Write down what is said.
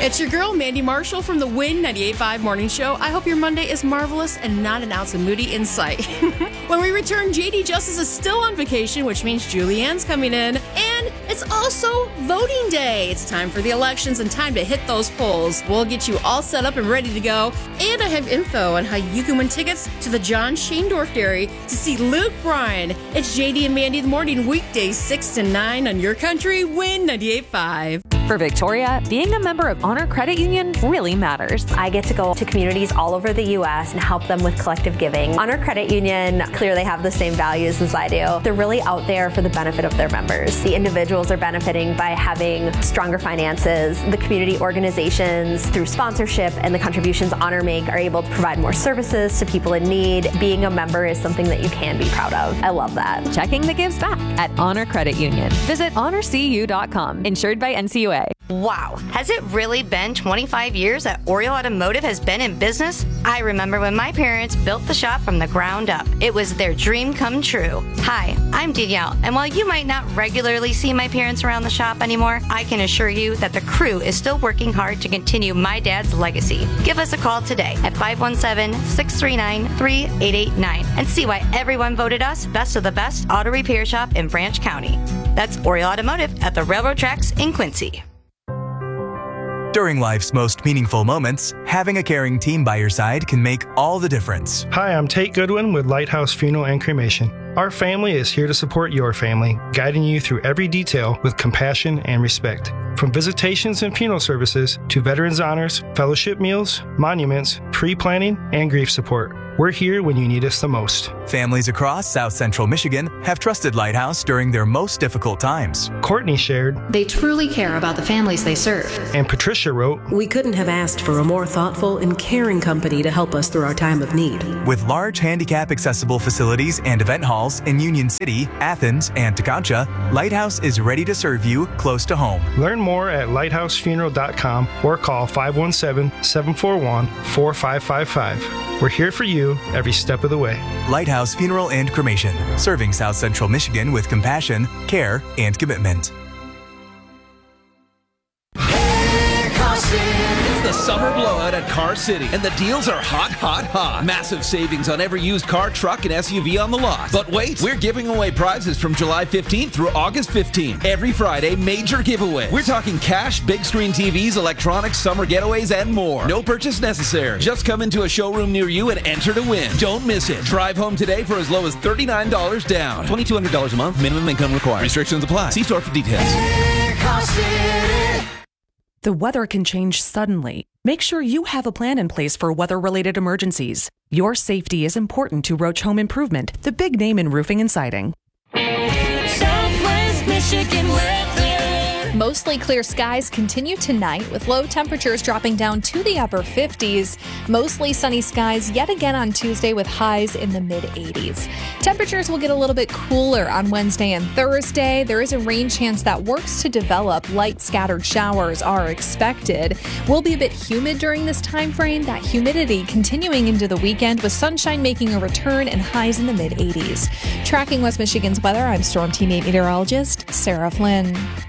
It's your girl, Mandy Marshall from the Win 98.5 Morning Show. I hope your Monday is marvelous and not an ounce of moody in sight. When we return, JD Justice is still on vacation, which means Julianne's coming in. And it's also voting day. It's time for the elections and time to hit those polls. We'll get you all set up and ready to go. And I have info on how you can win tickets to the John Shaindorf Dairy to see Luke Bryan. It's JD and Mandy in the morning, weekdays 6 to 9 on your country, Win 98.5. For Victoria, being a member of Honor Credit Union really matters. I get to go to communities all over the U.S. and help them with collective giving. Honor Credit Union clearly have the same values as I do. They're really out there for the benefit of their members. The individuals are benefiting by having stronger finances. The community organizations, through sponsorship and the contributions Honor make, are able to provide more services to people in need. Being a member is something that you can be proud of. I love that. Checking the gives back at Honor Credit Union. Visit honorcu.com. Insured by NCUA. Wow, has it really been 25 years that Oriole Automotive has been in business? I remember when my parents built the shop from the ground up. It was their dream come true. Hi, I'm Danielle, and while you might not regularly see my parents around the shop anymore, I can assure you that the crew is still working hard to continue my dad's legacy. Give us a call today at 517-639-3889 and see why everyone voted us best of the best auto repair shop in Branch County. That's Oriole Automotive at the railroad tracks in Quincy. During life's most meaningful moments, having a caring team by your side can make all the difference. Hi, I'm Tate Goodwin with Lighthouse Funeral and Cremation. Our family is here to support your family, guiding you through every detail with compassion and respect. From visitations and funeral services to veterans honors, fellowship meals, monuments, pre-planning, and grief support. We're here when you need us the most. Families across South Central Michigan have trusted Lighthouse during their most difficult times. Courtney shared, "They truly care about the families they serve." And Patricia wrote, "We couldn't have asked for a more thoughtful and caring company to help us through our time of need." With large handicap-accessible facilities and event halls in Union City, Athens, and Tekonsha, Lighthouse is ready to serve you close to home. Learn more at lighthousefuneral.com or call 517-741-4555. We're here for you every step of the way. Lighthouse Funeral and Cremation, serving South Central Michigan with compassion, care, and commitment. It's the summer blowout at Car City, and the deals are hot, hot, hot. Massive savings on every used car, truck, and SUV on the lot. But wait, we're giving away prizes from July 15th through August 15th. Every Friday, major giveaways. We're talking cash, big screen TVs, electronics, summer getaways, and more. No purchase necessary. Just come into a showroom near you and enter to win. Don't miss it. Drive home today for as low as $39 down. $2,200 a month. Minimum income required. Restrictions apply. See store for details. Car City. The weather can change suddenly. Make sure you have a plan in place for weather-related emergencies. Your safety is important to Roach Home Improvement, the big name in roofing and siding. Southwest Michigan weather. Mostly clear skies continue tonight with low temperatures dropping down to the upper 50s. Mostly sunny skies yet again on Tuesday with highs in the mid-80s. Temperatures will get a little bit cooler on Wednesday and Thursday. There is a rain chance that works to develop. Light scattered showers are expected. Will be a bit humid during this time frame. That humidity continuing into the weekend with sunshine making a return and highs in the mid-80s. Tracking West Michigan's weather, I'm Storm Team 8 meteorologist Sarah Flynn.